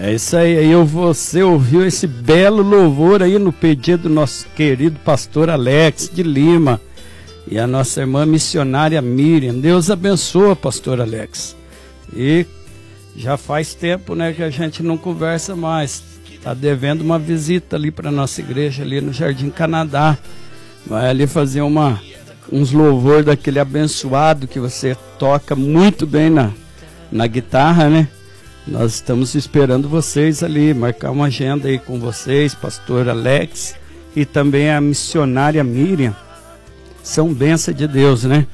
É isso aí, você ouviu esse belo louvor aí no pedido do nosso querido pastor Alex de Lima e a nossa irmã missionária Miriam. Deus abençoa, pastor Alex. E já faz tempo, né, que a gente não conversa mais. Está devendo uma visita ali para a nossa igreja ali no Jardim Canadá. Vai ali fazer uns louvor daquele abençoado que você toca muito bem na guitarra, né? Nós estamos esperando vocês ali, marcar uma agenda aí com vocês, pastor Alex e também a missionária Miriam. São bênção de Deus, né?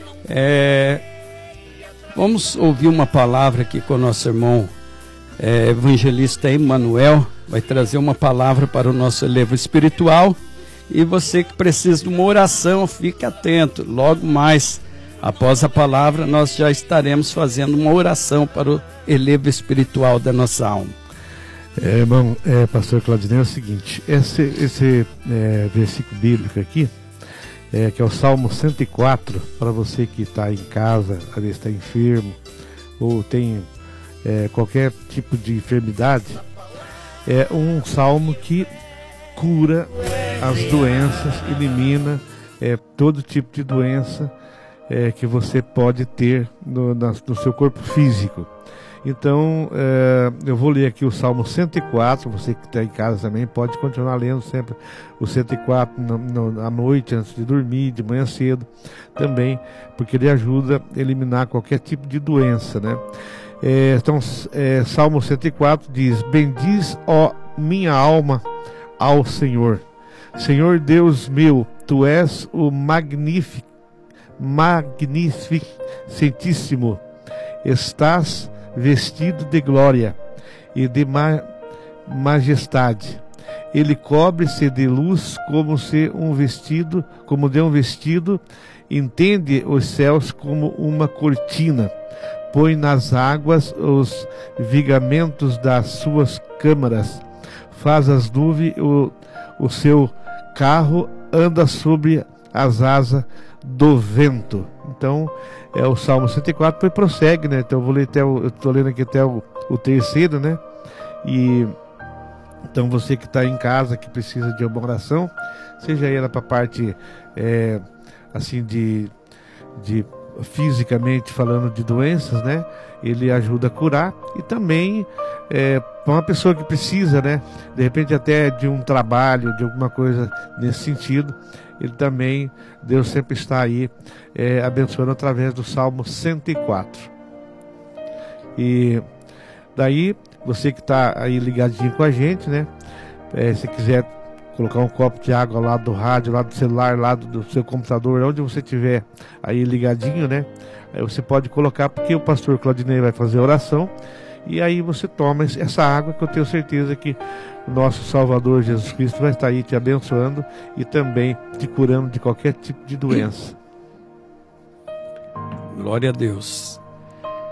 Vamos ouvir uma palavra aqui com o nosso irmão evangelista Emanuel. Vai trazer uma palavra para o nosso elevo espiritual. E você que precisa de uma oração, fique atento. Logo mais, após a palavra, nós já estaremos fazendo uma oração para o elevo espiritual da nossa alma. Irmão, pastor Claudinei, é o seguinte, esse versículo bíblico aqui, que é o Salmo 104, para você que está em casa, às vezes está enfermo, ou tem qualquer tipo de enfermidade, é um salmo que cura as doenças, elimina todo tipo de doença que você pode ter no seu corpo físico. Então, eu vou ler aqui o Salmo 104, você que está em casa também pode continuar lendo sempre o 104 à noite, antes de dormir, de manhã cedo também, porque ele ajuda a eliminar qualquer tipo de doença, né? Então, Salmo 104 diz: Bendiz, ó minha alma, ao Senhor. Senhor Deus meu, Tu és o magnificentíssimo, estás vestido de glória e de majestade. Ele cobre-se de luz como de um vestido, entende os céus como uma cortina, põe nas águas os vigamentos das suas câmaras, faz as nuvens o seu carro, anda sobre as asas do vento. Então, o Salmo 104 depois prossegue, né? Então eu vou ler eu estou lendo aqui até o terceiro, né? E então você que está em casa, que precisa de uma oração, seja ela para a parte assim de fisicamente falando de doenças, né? Ele ajuda a curar, e também para uma pessoa que precisa, né? De repente até de um trabalho, de alguma coisa nesse sentido, ele também, Deus sempre está aí abençoando através do Salmo 104. E daí, você que está aí ligadinho com a gente, né? Se quiser colocar um copo de água lá do rádio, lá do celular, lá do seu computador, onde você estiver aí ligadinho, né? Aí você pode colocar, porque o pastor Claudinei vai fazer a oração, e aí você toma essa água, que eu tenho certeza que o nosso Salvador Jesus Cristo vai estar aí te abençoando e também te curando de qualquer tipo de doença. Glória a Deus.